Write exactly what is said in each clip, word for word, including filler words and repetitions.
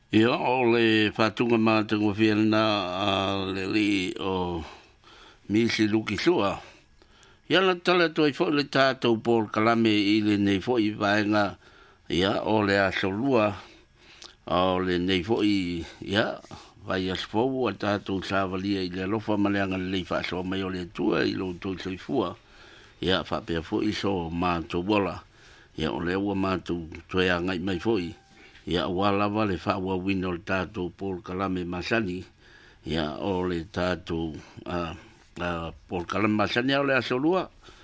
Ia o le whatunga mātunga whiana a le li o misi luki sua. Ia na tala toi fo le tātou Paul Kalame i le nei fo i vaenga ia o le asolua o le nei fo i ia vai asfou a tātou sāvalia i le alofa maleanga le leifa so mai o le tua i lo tō soifua. Ia whapea fo i so mātou wala. Ia o le ua mātou toi a ngai mai fo i. Ia walawa le whaua wino le tātou Paul Kalame Masani. Ia o le tātou uh, uh, Paul Kalame Masani o le asolua.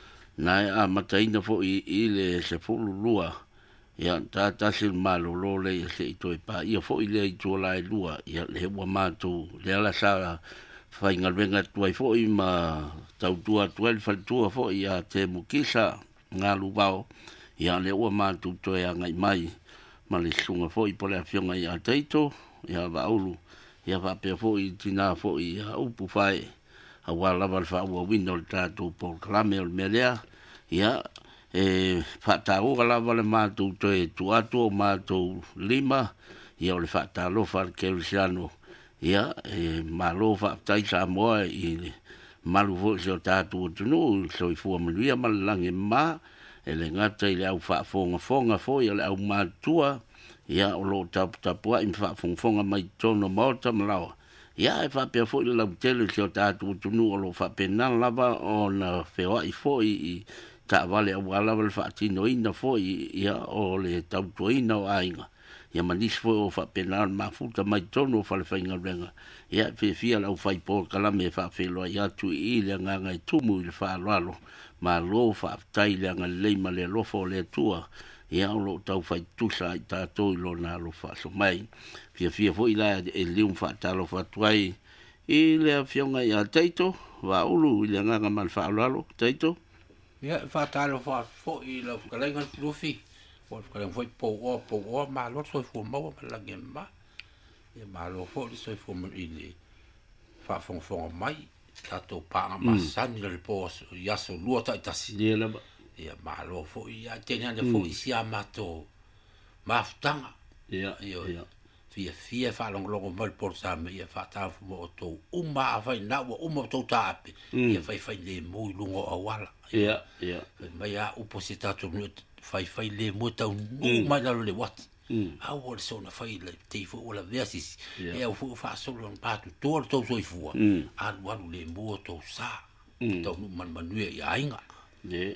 Nai a mataina fo i, i le se fulu lua. Ia tātasil malolo le se ito e pa. Ia fo i le ito la e lua. Ia le hewa mātou le ala sa whaingalwenga tuai fo i ma tautua tuel whaltua fo i a te mukisa ngā lubao. Ia le ua mātou toi a ngai mai. Ma le sunga fo i pole a fionga i a teito, i a waulu, i a wapea fo i tina fo i a upu whae, a walawa le whaua wino le tātou Paul Kalame o le melea, i a e whata oga lawa le mātou to e tuato o mātou lima, i a o le whata lofa le kerusiano, i a e malo whaptai sa moa i le malu fo i o tātou tunu, so i fua manuia malalange maa, e le ngata i le au whaafonga fonga fo i le au mātua ia o lo tapu tapua i whaafonga fonga mai tono maota malawa ia e whapea fo i le lau tele si o tātu tunu o lo whapena lava o na whewa i fo i i ta wale au alawa le whaatino ina fo i ia o le tautua ina o ainga ia manis fo o whapena mafuta mai tono o whale whainga renga ia e whia lau whai Paul Kalame e whaafeloa i atu i le nganga i tumu i le whaalalo ma lo fa tai le nga le ma le lo fo le tua ia o lo tau fai tusa i tātou i lo na lo fa so mai fia fia fo i la e lium fa talo fa tuai i le fionga i a teito wa ulu i le nganga mal fa lalo teito ia fa talo fa fo i lo kalenga lufi fo kalenga foi po o po o ma lo so fo mo la gemba ia ma lo fo i so fo mo i le fa fo fo mai tato pa masani le po ya so lua ta tasi dia la ia malo fo ia tenia de fo isia mato maftanga ia ia fia fia fa long long mal por sa me ia fa ta fo mo to uma fa na o uma to ta ia fa fa le mo lungo awala ia ia mai a opposita to fa fa le mo ta uma la le wat a o le sona fai le te fo o la versis e o fo fa solo un pato tor to so fu a walu le mo to sa to man manue ya inga de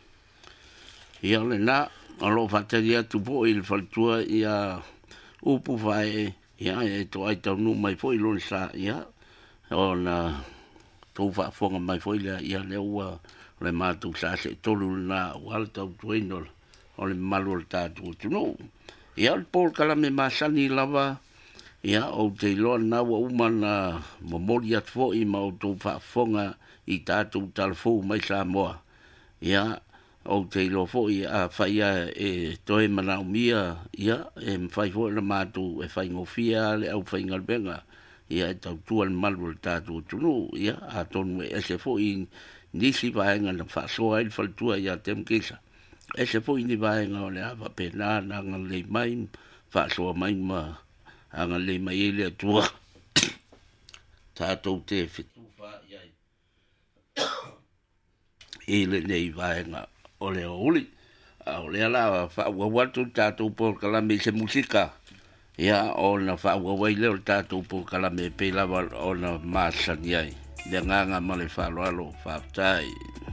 ia le na o lo fataria tu po il faltua ia upu vai ia e to ai to nu mai foi lo sa ia ona to fa fonga mai foi le ia le ua le matu sa se tolu na walta tuino o le malu ta tu no ia o Paul Kalame Masani lava ia o te loa na wa umana momori at fo i ma o tō whaafonga i tātou talfo mai Samoa ia o te loa fo i a whaia e toe manau mia ia e mwhai fo na mātou e whai ngofia le au whai ngalbenga ia e tau tuan malu le tātou tunu ia a tonu e ese fo i nisi vaenga na whaasoa il faltua ia tem kesa e se po ini vai nga ole ava pena na nga le mai fa so mai ma nga le mai le tua tato te fitu fa ia ele nei vai nga ole oli ole ala fa wa watu tato Paul Kalame se musika ia ona fa wa wai le tato Paul Kalame pe la ona masa ia le nga nga male fa lo fa tai